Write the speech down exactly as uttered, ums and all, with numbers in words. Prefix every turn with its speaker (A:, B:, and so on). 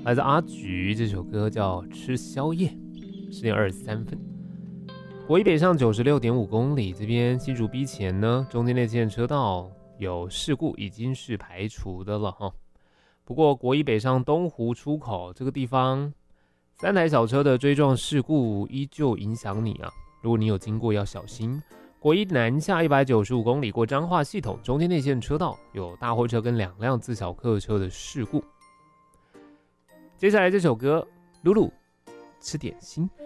A: 来自阿菊，这首歌叫《吃宵夜》，十点二十三分。国一北上九十六点五公里，这边新竹 B 前呢，中间那线车道有事故，已经是排除的了哈。不过国一北上东湖出口这个地方，三台小车的追撞事故依旧影响你啊，如果你有经过要小心。国一南下一百九十五公里过彰化系统，中间内线车道有大货车跟两辆自小客车的事故。接下来这首歌，露露吃点心。